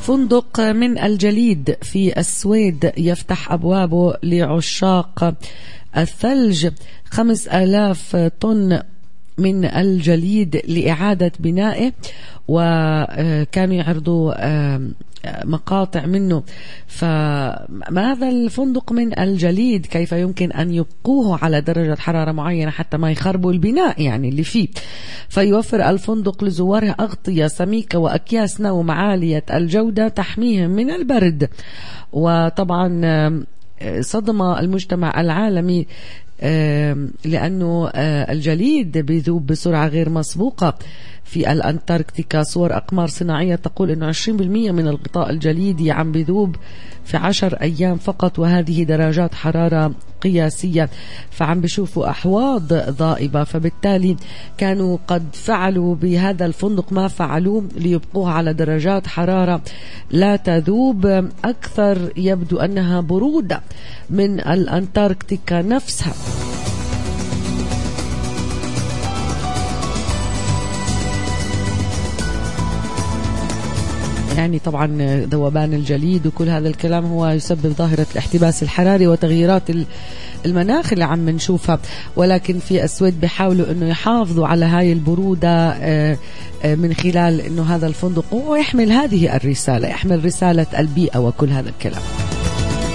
فندق من الجليد في السويد يفتح أبوابه لعشاق الثلج. 5000 طن من الجليد لإعادة بنائه، وكانوا يعرضوا مقاطع منه. فماذا الفندق من الجليد كيف يمكن أن يبقوه على درجة حرارة معينة حتى ما يخربوا البناء يعني اللي فيه؟ فيوفر الفندق لزواره أغطية سميكة وأكياس نوم عالية الجودة تحميهم من البرد. وطبعا صدم المجتمع العالمي لأنه الجليد بيذوب بسرعة غير مسبوقة في الأنتاركتيكا. صور أقمار صناعية تقول أنه 20% من الغطاء الجليدي عم بيذوب في 10 أيام فقط، وهذه درجات حرارة قياسية. فعم بيشوفوا أحواض ضائبة، فبالتالي كانوا قد فعلوا بهذا الفندق ما فعلوه ليبقوها على درجات حرارة لا تذوب أكثر، يبدو أنها برودة من الأنتاركتيكا نفسها. يعني طبعا ذوبان الجليد وكل هذا الكلام هو يسبب ظاهرة الاحتباس الحراري وتغييرات المناخ اللي عم نشوفها، ولكن في السويد بيحاولوا انه يحافظوا على هاي البرودة من خلال انه هذا الفندق ويحمل هذه الرسالة، يحمل رسالة البيئة وكل هذا الكلام.